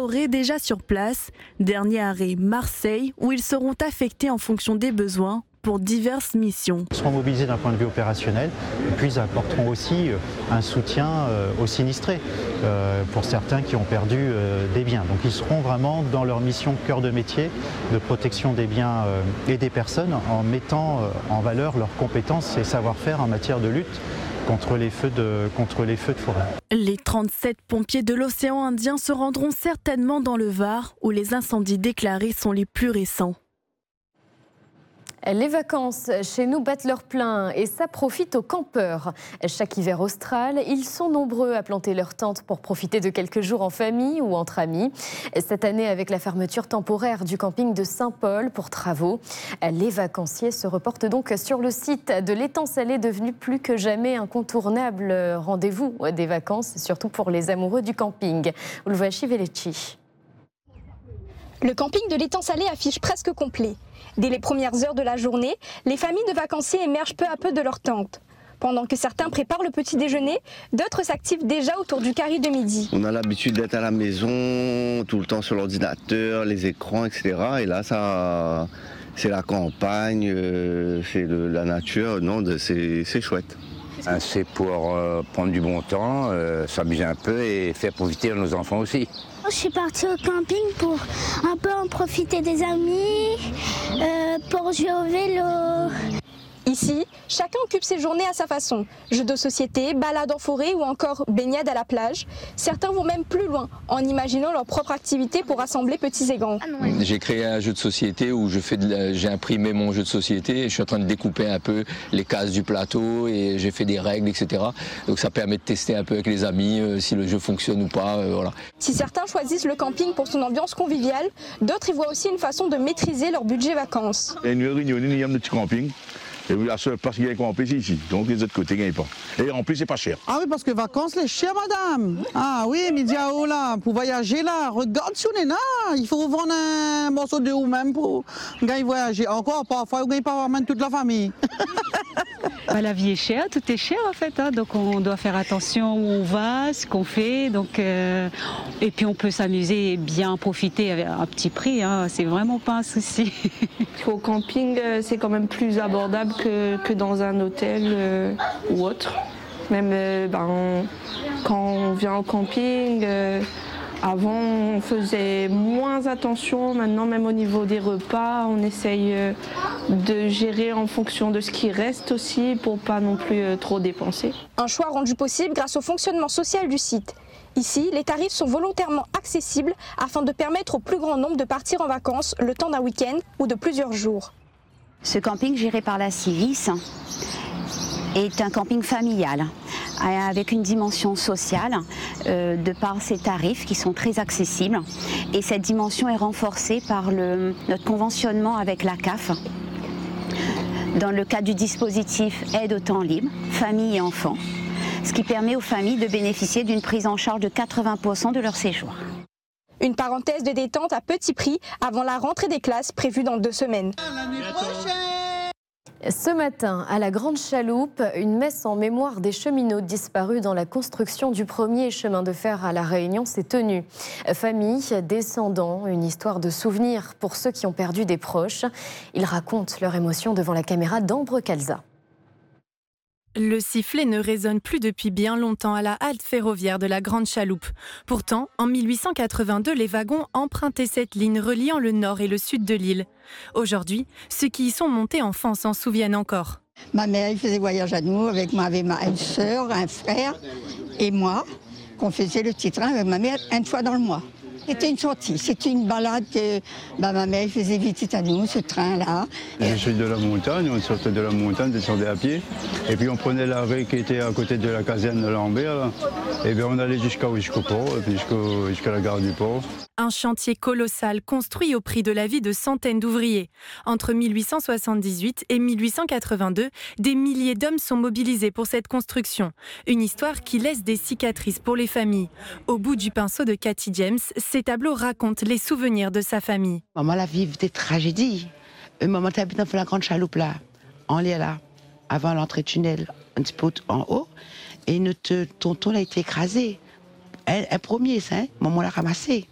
Forêt déjà sur place. Dernier arrêt, Marseille, où ils seront affectés en fonction des besoins pour diverses missions. Ils seront mobilisés d'un point de vue opérationnel et puis ils apporteront aussi un soutien aux sinistrés, pour certains qui ont perdu des biens. Donc ils seront vraiment dans leur mission cœur de métier de protection des biens et des personnes en mettant en valeur leurs compétences et savoir-faire en matière de lutte contre les feux de forêt. Les 37 pompiers de l'océan Indien se rendront certainement dans le Var, où les incendies déclarés sont les plus récents. Les vacances chez nous battent leur plein et ça profite aux campeurs. Chaque hiver austral, ils sont nombreux à planter leur tente pour profiter de quelques jours en famille ou entre amis. Cette année, avec la fermeture temporaire du camping de Saint-Paul pour travaux, les vacanciers se reportent donc sur le site de l'étang Salé, devenu plus que jamais incontournable rendez-vous des vacances, surtout pour les amoureux du camping. Ulvashi Velecci. Le camping de l'étang Salé affiche presque complet. Dès les premières heures de la journée, les familles de vacanciers émergent peu à peu de leur tente. Pendant que certains préparent le petit déjeuner, d'autres s'activent déjà autour du carré de midi. On a l'habitude d'être à la maison, tout le temps sur l'ordinateur, les écrans, etc. Et là, ça, c'est la campagne, c'est la nature, non, c'est chouette. C'est pour prendre du bon temps, s'amuser un peu et faire profiter nos enfants aussi. Je suis partie au camping pour un peu en profiter des amis, pour jouer au vélo. Ici, chacun occupe ses journées à sa façon. Jeux de société, balades en forêt ou encore baignade à la plage. Certains vont même plus loin en imaginant leur propre activité pour rassembler petits et grands. J'ai créé un jeu de société où j'ai imprimé mon jeu de société et je suis en train de découper un peu les cases du plateau et j'ai fait des règles, etc. Donc ça permet de tester un peu avec les amis si le jeu fonctionne ou pas. Voilà. Si certains choisissent le camping pour son ambiance conviviale, d'autres y voient aussi une façon de maîtriser leur budget vacances. Il y a une réunion, il y a un petit camping. Et la seule place qui est campée, c'est ici. Donc les autres côtés, il n'y a pas. Et en plus, c'est pas cher. Ah oui, parce que vacances, c'est cher, madame. Ah oui, Midiao, là, pour voyager, là, regarde si on est là. Il faut vendre un morceau de ou même pour gagner voyager. Encore, parfois, on ne gagne pas vraiment toute la famille. La vie est chère, tout est cher en fait, hein, donc on doit faire attention où on va, ce qu'on fait, donc, et puis on peut s'amuser et bien profiter avec un petit prix, hein, c'est vraiment pas un souci. Au camping, c'est quand même plus abordable que dans un hôtel ou autre. Même quand on vient au camping, avant on faisait moins attention, maintenant même au niveau des repas, on essaye de gérer en fonction de ce qui reste aussi pour pas non plus trop dépenser. Un choix rendu possible grâce au fonctionnement social du site. Ici, les tarifs sont volontairement accessibles afin de permettre au plus grand nombre de partir en vacances le temps d'un week-end ou de plusieurs jours. Ce camping géré par la Civis est un camping familial avec une dimension sociale de par ses tarifs qui sont très accessibles. Et cette dimension est renforcée par notre conventionnement avec la CAF dans le cadre du dispositif aide au temps libre, famille et enfants, ce qui permet aux familles de bénéficier d'une prise en charge de 80% de leur séjour. Une parenthèse de détente à petit prix avant la rentrée des classes prévue dans 2 semaines. Ce matin, à la Grande Chaloupe, une messe en mémoire des cheminots disparus dans la construction du premier chemin de fer à La Réunion s'est tenue. Famille, descendants, une histoire de souvenir pour ceux qui ont perdu des proches. Ils racontent leur émotion devant la caméra d'Ambre Calza. Le sifflet ne résonne plus depuis bien longtemps à la halte ferroviaire de la Grande Chaloupe. Pourtant, en 1882, les wagons empruntaient cette ligne reliant le nord et le sud de l'île. Aujourd'hui, ceux qui y sont montés enfants s'en souviennent encore. Ma mère faisait voyage à nous avec une sœur, un frère et moi, qu'on faisait le petit train avec ma mère une fois dans le mois. C'était une sortie, c'était une balade que ma mère faisait visiter à nous, ce train-là. Je suis de la montagne, on sortait de la montagne, descendait à pied. Et puis on prenait l'arrêt qui était à côté de la caserne de Lambert. Et bien on allait jusqu'au port, et puis jusqu'à la gare du port. Un chantier colossal construit au prix de la vie de centaines d'ouvriers. Entre 1878 et 1882, des milliers d'hommes sont mobilisés pour cette construction. Une histoire qui laisse des cicatrices pour les familles. Au bout du pinceau de Cathy James, ces tableaux racontent les souvenirs de sa famille. Maman la vive des tragédies. Maman habite dans la Grande Chaloupe là, en l'air là, avant l'entrée tunnel, un petit peu en haut, et tonton a été écrasé. Un premier, ça, maman l'a ramassé.